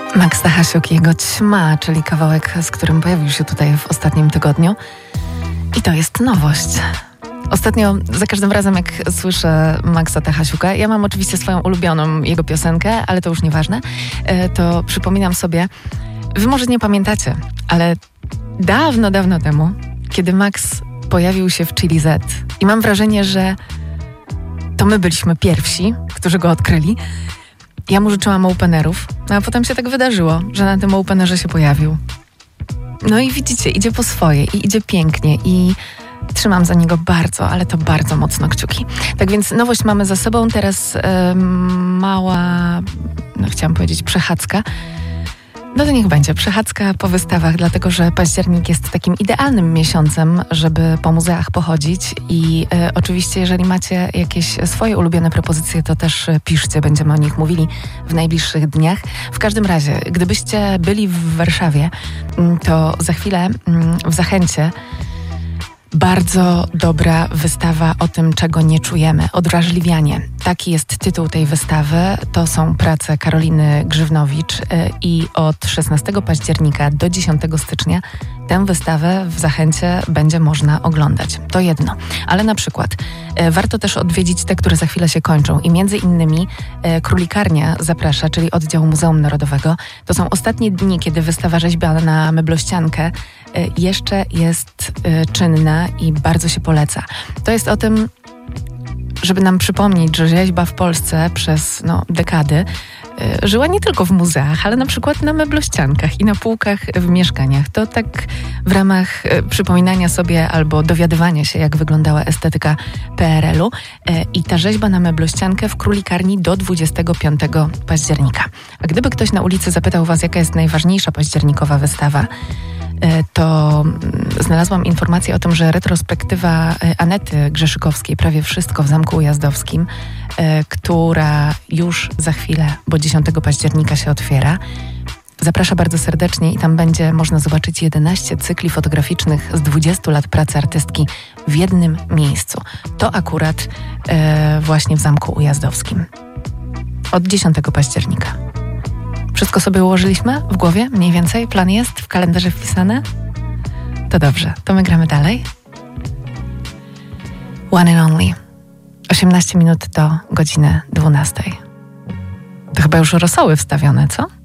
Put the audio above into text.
Max Stachasiuk i jego Ćma, czyli kawałek, z którym pojawił się tutaj w ostatnim tygodniu. I to jest nowość. Ostatnio, za każdym razem jak słyszę Maxa Stachasiuka, ja mam oczywiście swoją ulubioną jego piosenkę, ale to już nieważne, to przypominam sobie, wy może nie pamiętacie, ale dawno, dawno temu, kiedy Max pojawił się w Chili Z i mam wrażenie, że to my byliśmy pierwsi, którzy go odkryli. Ja mu życzyłam openerów, a potem się tak wydarzyło, że na tym openerze się pojawił. No i widzicie, idzie po swoje i idzie pięknie i trzymam za niego bardzo, ale to bardzo mocno kciuki. Tak więc nowość mamy za sobą, teraz mała, chciałam powiedzieć przechadzka. No to niech będzie przechadzka po wystawach, dlatego że październik jest takim idealnym miesiącem, żeby po muzeach pochodzić i oczywiście jeżeli macie jakieś swoje ulubione propozycje, to też piszcie, będziemy o nich mówili w najbliższych dniach. W każdym razie, gdybyście byli w Warszawie, to za chwilę w Zachęcie bardzo dobra wystawa o tym, czego nie czujemy. Odrażliwianie. Taki jest tytuł tej wystawy. To są prace Karoliny Grzywnowicz i od 16 października do 10 stycznia tę wystawę w Zachęcie będzie można oglądać. To jedno. Ale na przykład warto też odwiedzić te, które za chwilę się kończą i między innymi Królikarnia zaprasza, czyli oddział Muzeum Narodowego. To są ostatnie dni, kiedy wystawa rzeźba na meblościankę jeszcze jest czynna i bardzo się poleca. To jest o tym, żeby nam przypomnieć, że rzeźba w Polsce przez dekady żyła nie tylko w muzeach, ale na przykład na meblościankach i na półkach w mieszkaniach. To tak w ramach przypominania sobie albo dowiadywania się, jak wyglądała estetyka PRL-u. I ta rzeźba na meblościankę w Królikarni do 25 października. A gdyby ktoś na ulicy zapytał was, jaka jest najważniejsza październikowa wystawa, to znalazłam informację o tym, że retrospektywa Anety Grzeszykowskiej, Prawie wszystko w Zamku Ujazdowskim, która już za chwilę, bo 10 października się otwiera, zaprasza bardzo serdecznie i tam będzie można zobaczyć 11 cykli fotograficznych z 20 lat pracy artystki w jednym miejscu. To akurat właśnie w Zamku Ujazdowskim. Od 10 października. Wszystko sobie ułożyliśmy w głowie? Mniej więcej? Plan jest w kalendarze wpisany? To dobrze, to my gramy dalej. One and Only. 18 minut do godziny 12. To chyba już rosoły wstawione, co?